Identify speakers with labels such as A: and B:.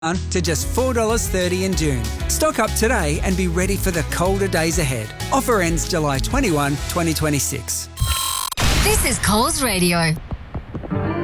A: to just $4.30 in June. Stock up today and be ready for the colder days ahead. Offer ends July 21, 2026.
B: This is Coles Radio.